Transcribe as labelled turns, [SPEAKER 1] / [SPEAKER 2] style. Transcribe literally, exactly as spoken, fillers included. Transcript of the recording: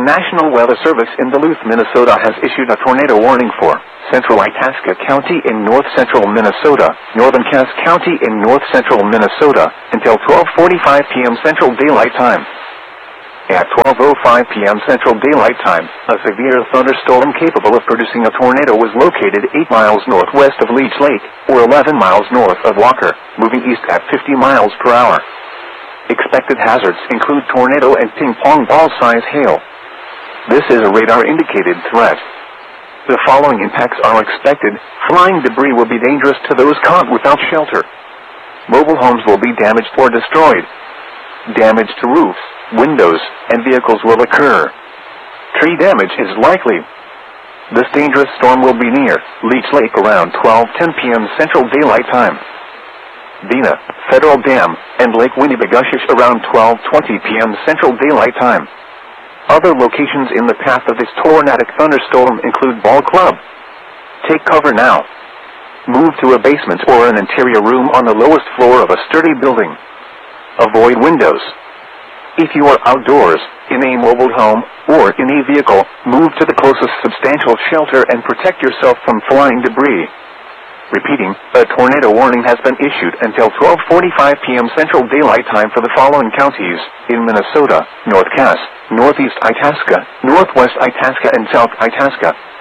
[SPEAKER 1] National Weather Service in Duluth, Minnesota has issued a tornado warning for central Itasca County in north-central Minnesota, northern Cass County in north-central Minnesota, until twelve forty-five p m Central Daylight Time. At twelve oh five p m Central Daylight Time, a severe thunderstorm capable of producing a tornado was located eight miles northwest of Leech Lake, or eleven miles north of Walker, moving east at fifty miles per hour. Expected hazards include tornado and ping-pong ball-size hail. This is a radar-indicated threat. The following impacts are expected. Flying debris will be dangerous to those caught without shelter. Mobile homes will be damaged or destroyed. Damage to roofs, windows, and vehicles will occur. Tree damage is likely. This dangerous storm will be near Leech Lake around twelve ten p m Central Daylight Time. Bena, Federal Dam, and Lake Winnibigoshish around twelve twenty p m Central Daylight Time. Other locations in the path of this tornadic thunderstorm include Ball Club. Take cover now. Move to a basement or an interior room on the lowest floor of a sturdy building. Avoid windows. If you are outdoors, in a mobile home, or in a vehicle, move to the closest substantial shelter and protect yourself from flying debris. Repeating, a tornado warning has been issued until twelve forty-five p m Central Daylight Time for the following counties in Minnesota: North Cass, Northeast Itasca, Northwest Itasca, and South Itasca.